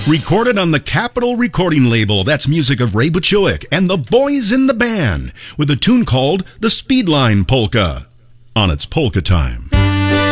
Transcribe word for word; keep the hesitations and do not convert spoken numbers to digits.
Recorded on the Capitol recording label, that's music of Ray Buchowicz and the Boys in the Band, with a tune called the Speedline Polka, on its Polka Time.